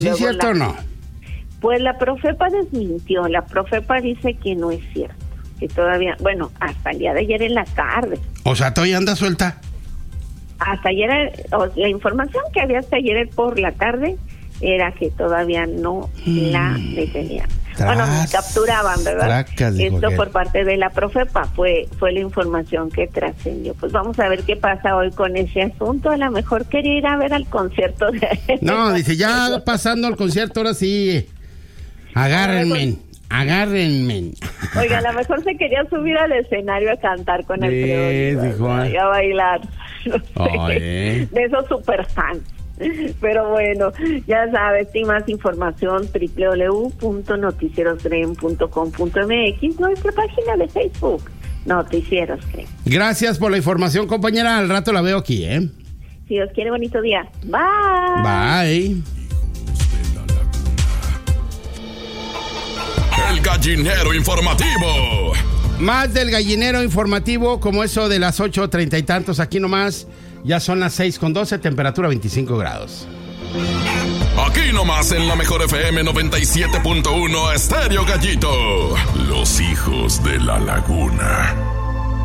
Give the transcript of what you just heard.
¿Sí es cierto o no? Pues la Profepa desmintió. La Profepa dice que no es cierto. Que todavía, bueno, hasta el día de ayer en la tarde. O sea, ¿todavía anda suelta? Hasta ayer, la información que había hasta ayer por la tarde era que todavía no la detenían. Bueno, capturaban, ¿verdad? Esto por parte de la Profepa fue la información que trascendió. Pues vamos a ver qué pasa hoy con ese asunto. A lo mejor quería ir a ver al concierto de... No, dice, ya pasando al concierto, ahora sí. Agárrenme. Oiga, a lo mejor se quería subir al escenario a cantar con el periodista y a bailar. No sé, de esos super fans. Pero bueno, ya sabes, sin más información, www.noticieroscreen.com.mx, nuestra página de Facebook, Noticieros Creen. Gracias por la información, compañera. Al rato la veo aquí, ¿eh? Si Dios quiere, bonito día. Bye. Bye. El gallinero informativo. Más del gallinero informativo, como eso de las 8:30 y tantos, aquí nomás. Ya son las 6:12, temperatura 25 grados. Aquí nomás en la mejor FM 97.1 Estéreo Gallito. Los hijos de la laguna.